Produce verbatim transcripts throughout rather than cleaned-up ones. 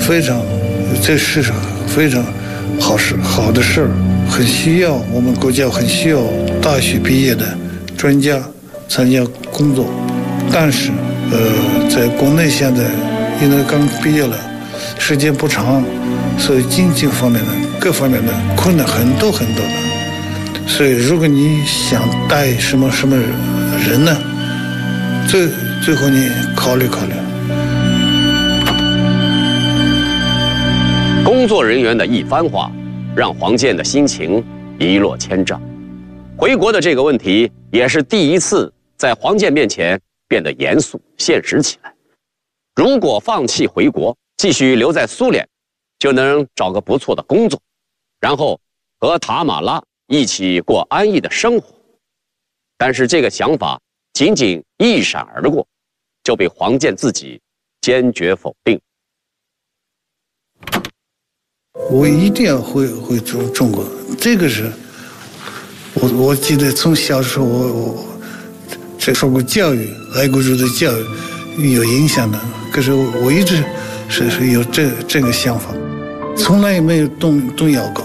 非常，这是非常好事好的事儿，很需要我们国家很需要大学毕业的专家参加工作，但是呃，在国内现在因为刚毕业了，时间不长，所以经济方面的各方面的困难很多很多的，所以如果你想带什么什么人呢，最最后你考虑考虑。 工作人员的一番话，让黄健的心情一落千丈。回国的这个问题，也是第一次在黄健面前变得严肃现实起来。如果放弃回国，继续留在苏联，就能找个不错的工作，然后和塔马拉一起过安逸的生活。但是这个想法仅仅一闪而过，就被黄健自己坚决否定。 我一定要回回中中国，这个是我我记得从小时候我我这受过教育，爱国主义的教育有影响的。可是我一直是是有这这个想法，从来也没有动动摇过。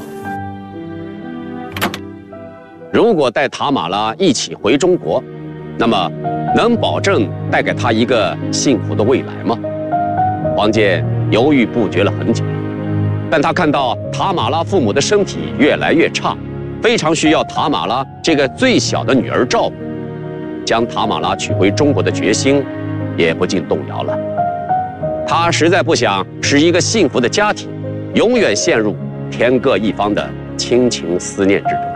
如果带塔马拉一起回中国，那么能保证带给他一个幸福的未来吗？黄健犹豫不决了很久。但他看到塔马拉父母的身体越来越差，非常需要塔马拉这个最小的女儿照顾，将塔马拉娶回中国的决心也不禁动摇了。他实在不想使一个幸福的家庭永远陷入天各一方的亲情思念之中。